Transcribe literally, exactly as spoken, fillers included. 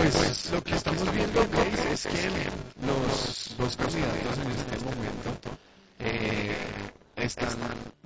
Pues lo que estamos viendo, Grace, es que los dos candidatos en este momento eh, están